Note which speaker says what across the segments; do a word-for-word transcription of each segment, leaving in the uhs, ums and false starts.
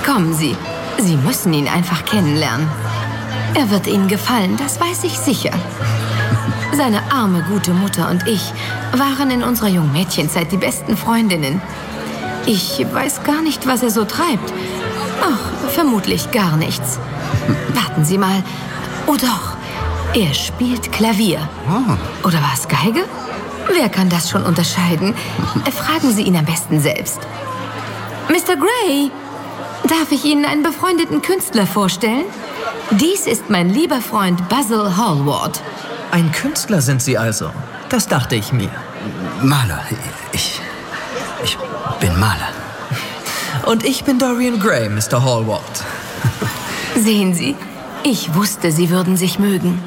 Speaker 1: Kommen Sie, Sie müssen ihn einfach kennenlernen. Er wird Ihnen gefallen, das weiß ich sicher. Seine arme, gute Mutter und ich waren in unserer Jungmädchenzeit die besten Freundinnen. Ich weiß gar nicht, was er so treibt. Ach, vermutlich gar nichts. Warten Sie mal. Oh doch, er spielt Klavier.
Speaker 2: Oh.
Speaker 1: Oder war es Geige? Wer kann das schon unterscheiden? Fragen Sie ihn am besten selbst. Mister Gray, darf ich Ihnen einen befreundeten Künstler vorstellen? Dies ist mein lieber Freund Basil Hallward.
Speaker 3: Ein Künstler sind Sie also. Das dachte ich mir.
Speaker 2: Maler. Ich... Ich bin Maler.
Speaker 3: Und ich bin Dorian Gray, Mister Hallward.
Speaker 1: Sehen Sie, ich wusste, Sie würden sich mögen.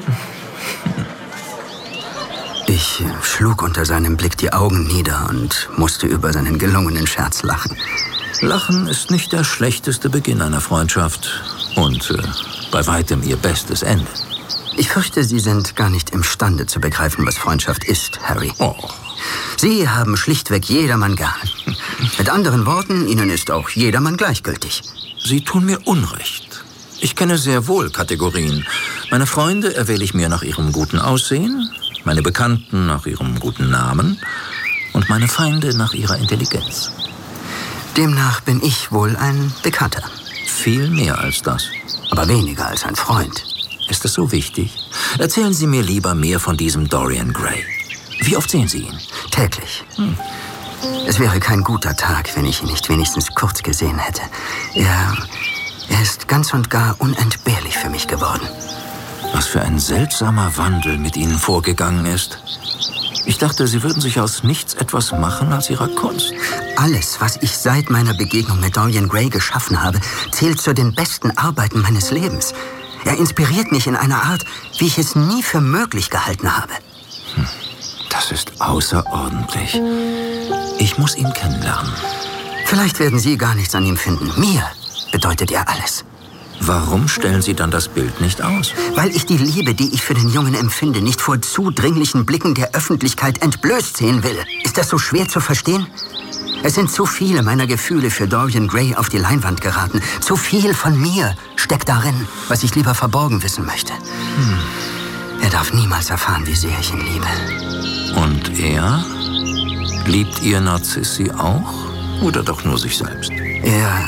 Speaker 2: Ich schlug unter seinem Blick die Augen nieder und musste über seinen gelungenen Scherz lachen.
Speaker 4: Lachen ist nicht der schlechteste Beginn einer Freundschaft und äh, bei weitem ihr bestes Ende.
Speaker 2: Ich fürchte, Sie sind gar nicht imstande zu begreifen, was Freundschaft ist, Harry.
Speaker 4: Oh.
Speaker 2: Sie haben schlichtweg jedermann gern. Mit anderen Worten, Ihnen ist auch jedermann gleichgültig.
Speaker 4: Sie tun mir Unrecht. Ich kenne sehr wohl Kategorien. Meine Freunde erwähle ich mir nach ihrem guten Aussehen, meine Bekannten nach ihrem guten Namen und meine Feinde nach ihrer Intelligenz.
Speaker 2: Demnach bin ich wohl ein Bekannter.
Speaker 4: Viel mehr als das.
Speaker 2: Aber weniger als ein Freund.
Speaker 4: Ist das so wichtig? Erzählen Sie mir lieber mehr von diesem Dorian Gray. Wie oft sehen Sie ihn?
Speaker 2: Täglich. Hm. Es wäre kein guter Tag, wenn ich ihn nicht wenigstens kurz gesehen hätte. Er, er ist ganz und gar unentbehrlich für mich geworden.
Speaker 4: Was für ein seltsamer Wandel mit Ihnen vorgegangen ist. Ich dachte, Sie würden sich aus nichts etwas machen als Ihrer Kunst.
Speaker 2: Alles, was ich seit meiner Begegnung mit Dorian Gray geschaffen habe, zählt zu den besten Arbeiten meines Lebens. Er inspiriert mich in einer Art, wie ich es nie für möglich gehalten habe.
Speaker 4: Hm. Das ist außerordentlich. Ich muss ihn kennenlernen.
Speaker 2: Vielleicht werden Sie gar nichts an ihm finden. Mir bedeutet er alles.
Speaker 4: Warum stellen Sie dann das Bild nicht aus?
Speaker 2: Weil ich die Liebe, die ich für den Jungen empfinde, nicht vor zudringlichen Blicken der Öffentlichkeit entblößt sehen will. Ist das so schwer zu verstehen? Es sind zu viele meiner Gefühle für Dorian Gray auf die Leinwand geraten. Zu viel von mir steckt darin, was ich lieber verborgen wissen möchte. Hm. Er darf niemals erfahren, wie sehr ich ihn liebe.
Speaker 4: Und er? Liebt Ihr Narziss Sie auch? Oder doch nur sich selbst?
Speaker 2: Er...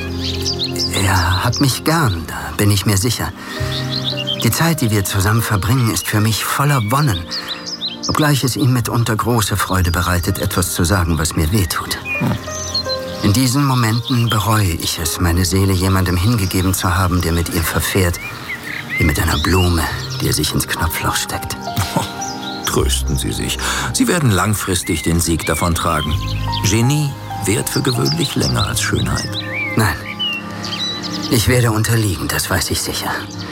Speaker 2: Er hat mich gern, da bin ich mir sicher. Die Zeit, die wir zusammen verbringen, ist für mich voller Wonnen. Obgleich es ihm mitunter große Freude bereitet, etwas zu sagen, was mir wehtut. Hm. In diesen Momenten bereue ich es, meine Seele jemandem hingegeben zu haben, der mit ihr verfährt, wie mit einer Blume, die er sich ins Knopfloch steckt.
Speaker 4: Oh, trösten Sie sich. Sie werden langfristig den Sieg davontragen. Genie währt für gewöhnlich länger als Schönheit.
Speaker 2: Nein. Ich werde unterliegen, das weiß ich sicher.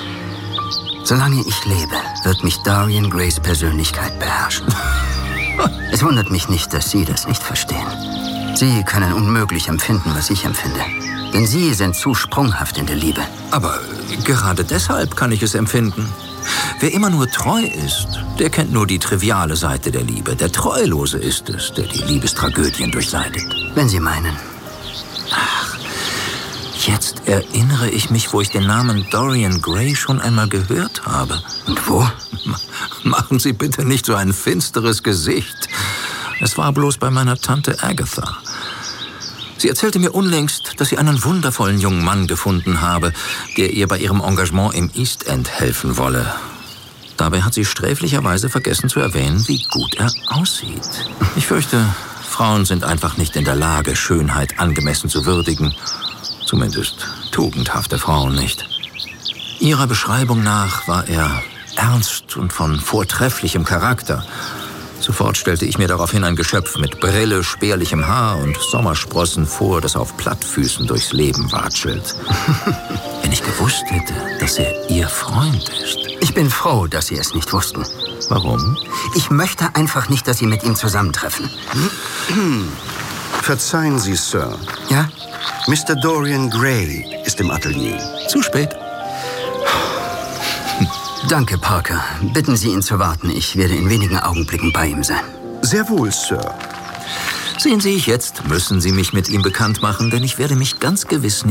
Speaker 2: Solange ich lebe, wird mich Dorian Grays Persönlichkeit beherrschen. Es wundert mich nicht, dass Sie das nicht verstehen. Sie können unmöglich empfinden, was ich empfinde. Denn Sie sind zu sprunghaft in der Liebe.
Speaker 4: Aber gerade deshalb kann ich es empfinden. Wer immer nur treu ist, der kennt nur die triviale Seite der Liebe. Der Treulose ist es, der die Liebestragödien durchleidet.
Speaker 2: Wenn Sie meinen.
Speaker 4: Ach, jetzt erinnere ich mich, wo ich den Namen Dorian Gray schon einmal gehört habe.
Speaker 2: Und wo?
Speaker 4: Machen Sie bitte nicht so ein finsteres Gesicht. Es war bloß bei meiner Tante Agatha. Sie erzählte mir unlängst, dass sie einen wundervollen jungen Mann gefunden habe, der ihr bei ihrem Engagement im East End helfen wolle. Dabei hat sie sträflicherweise vergessen zu erwähnen, wie gut er aussieht. Ich fürchte, Frauen sind einfach nicht in der Lage, Schönheit angemessen zu würdigen. Zumindest tugendhafte Frauen nicht. Ihrer Beschreibung nach war er ernst und von vortrefflichem Charakter. Sofort stellte ich mir daraufhin ein Geschöpf mit Brille, spärlichem Haar und Sommersprossen vor, das auf Plattfüßen durchs Leben watschelt. Wenn ich gewusst hätte, dass er Ihr Freund ist.
Speaker 2: Ich bin froh, dass Sie es nicht wussten.
Speaker 4: Warum?
Speaker 2: Ich möchte einfach nicht, dass Sie mit ihm zusammentreffen.
Speaker 5: Verzeihen Sie, Sir.
Speaker 2: Ja?
Speaker 5: Mister Dorian Gray ist im Atelier.
Speaker 4: Zu spät.
Speaker 2: Danke, Parker. Bitten Sie ihn zu warten. Ich werde in wenigen Augenblicken bei ihm sein.
Speaker 5: Sehr wohl, Sir.
Speaker 4: Sehen Sie, jetzt müssen Sie mich mit ihm bekannt machen, denn ich werde mich ganz gewiss